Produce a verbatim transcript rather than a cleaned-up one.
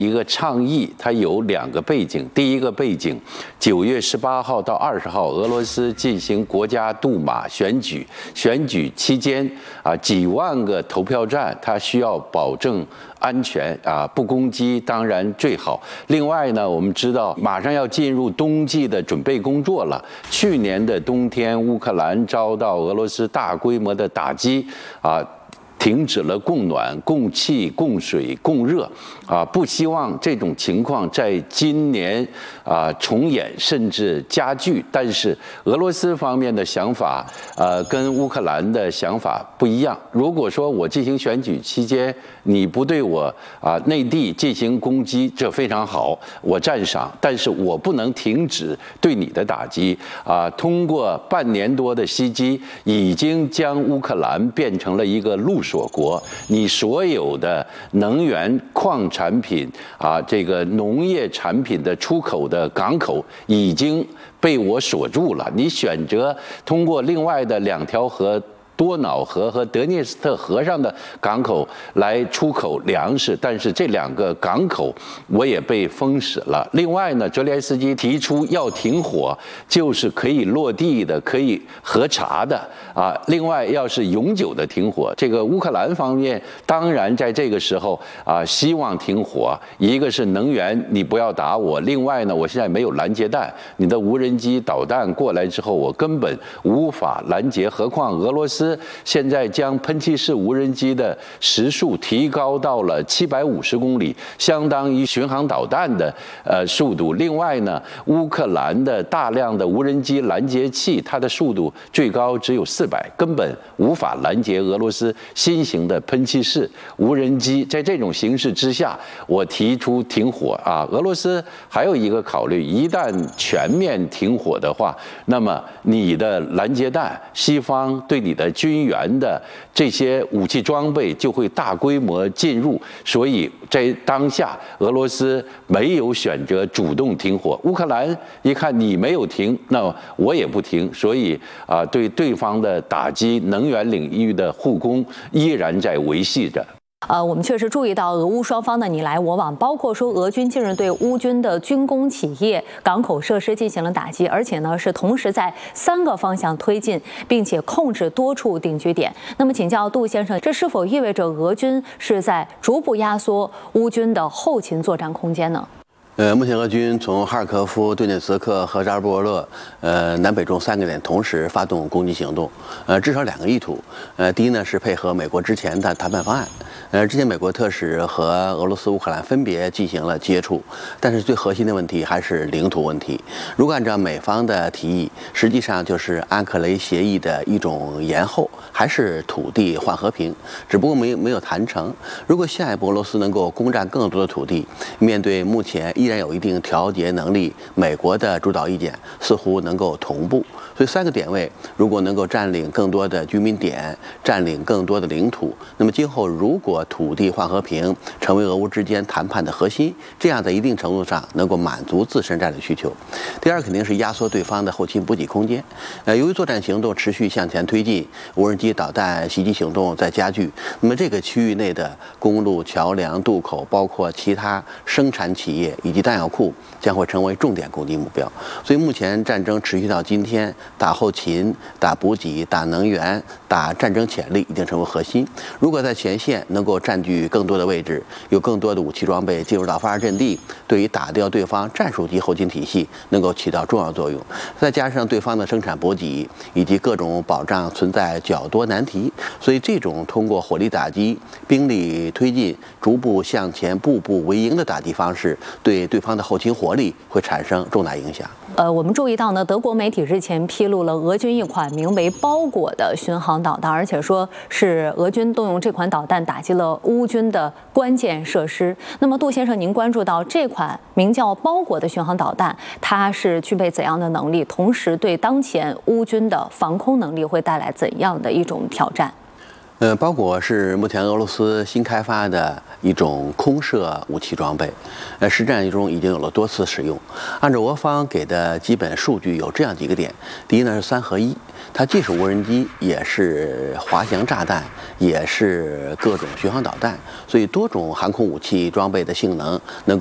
一个倡议，它有两个背景。第一个背景，九月十八号到二十号，俄罗斯进行国家杜马选举，选举期间啊，几万个投票站，它需要保证安全啊，不攻击当然最好。另外呢，我们知道马上要进入冬季的准备工作了。去年的冬天，乌克兰遭到俄罗斯大规模的打击啊。停止了供暖、供气、供水、供热，啊，不希望这种情况在今年啊重演，甚至加剧。但是俄罗斯方面的想法，呃，跟乌克兰的想法不一样。如果说我进行选举期间，你不对我啊内地进行攻击，这非常好，我赞赏。但是我不能停止对你的打击啊！通过半年多的袭击，已经将乌克兰变成了一个陆锁国，你所有的能源、矿产品啊，这个农业产品的出口的港口已经被我锁住了。你选择通过另外的两条河。多瑙河和德涅斯特河上的港口来出口粮食，但是这两个港口我也被封死了。另外呢，泽连斯基提出要停火，就是可以落地的、可以核查的啊。另外，要是永久的停火，这个乌克兰方面当然在这个时候啊，希望停火。一个是能源，你不要打我；另外呢，我现在没有拦截弹，你的无人机导弹过来之后，我根本无法拦截。何况俄罗斯现在将喷气式无人机的时速提高到了七百五十公里，相当于巡航导弹的呃速度。另外呢，乌克兰的大量的无人机拦截器，它的速度最高只有四百，根本无法拦截俄罗斯新型的喷气式无人机。在这种形势之下，我提出停火啊。俄罗斯还有一个考虑，一旦全面停火的话，那么你的拦截弹，西方对你的军援的这些武器装备就会大规模进入，所以在当下，俄罗斯没有选择主动停火。乌克兰一看你没有停，那我也不停，所以啊，对对方的打击，能源领域的互攻依然在维系着。 呃，我们确实注意到俄乌双方的你来我往，包括说俄军近日对乌军的军工企业、港口设施进行了打击，而且呢是同时在三个方向推进，并且控制多处定居点。那么请教杜先生，这是否意味着俄军是在逐步压缩乌军的后勤作战空间呢？ 呃，目前俄军从哈尔科夫、顿涅茨克和扎波罗热，呃，南北中三个点同时发动攻击行动，呃，至少两个意图。呃，第一呢是配合美国之前的谈判方案。呃，之前美国特使和俄罗斯、乌克兰分别进行了接触，但是最核心的问题还是领土问题。如果按照美方的提议，实际上就是安克雷协议的一种延后，还是土地换和平，只不过没有没有谈成。如果下一步俄罗斯能够攻占更多的土地，面对目前依然有一定调节能力美国的主导意见，似乎能够同步。所以三个点位，如果能够占领更多的居民点，占领更多的领土，那么今后如果土地换和平成为俄乌之间谈判的核心，这样在一定程度上能够满足自身战略需求。第二，肯定是压缩对方的后勤补给空间。呃，由于作战行动持续向前推进，无人机导弹袭击行动在加剧，那么这个区域内的公路、桥梁、渡口，包括其他生产企业以及弹药库，将会成为重点攻击目标。所以目前战争持续到今天，打后勤、打补给、打能源、打战争潜力已经成为核心。如果在前线能够占据更多的位置，有更多的武器装备进入到发射阵地，对于打掉对方战术级后勤体系能够起到重要作用。再加上对方的生产补给以及各种保障存在较多难题，所以这种通过火力打击、兵力推进、逐步向前、步步为营的打击方式，对对方的后勤活力会产生重大影响。 呃，我们注意到呢，德国媒体日前披露了俄军一款名为“包裹”的巡航导弹，而且说是俄军动用这款导弹打击了乌军的关键设施。那么，杜先生，您关注到这款名叫“包裹”的巡航导弹，它是具备怎样的能力？同时，对当前乌军的防空能力会带来怎样的一种挑战？ 呃，包裹是目前俄罗斯新开发的一种空射武器装备，呃，实战中已经有了多次使用。按照俄方给的基本数据，有这样几个点：第一呢是三合一，它既是无人机，也是滑翔炸弹，也是各种巡航导弹，所以多种航空武器装备的性能能。